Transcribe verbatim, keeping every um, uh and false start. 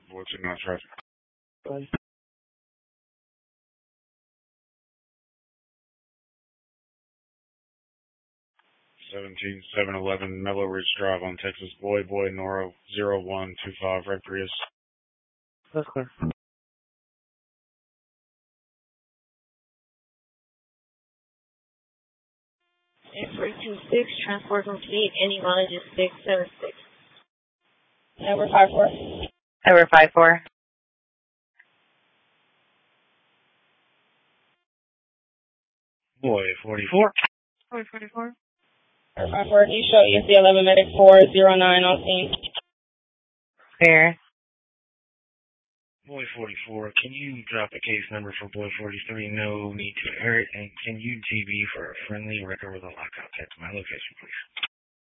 What's in that traffic? Bye. seventeen seven eleven Mellow Ridge Drive on Texas. Boy, boy, Nora zero one two five, Red Prius. That's clear. three two six, transport complete, any mileage is six seven six. Number five four. Number five four. Boy, forty-four. Boy, forty-four. Number five four, you show E S C eleven medic four zero nine on scene. Clear. Boy, forty-four, can you drop a case number for Boy forty-three? No need to hurt. And can you T B for a friendly record with a lockout? Text my location, please.